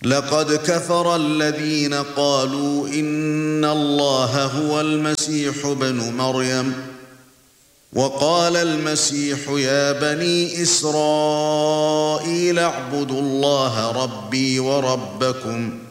لقد كفر الذين قالوا إن الله هو المسيح ابن مريم وقال المسيح يا بني إسرائيل اعبدوا الله ربي وربكم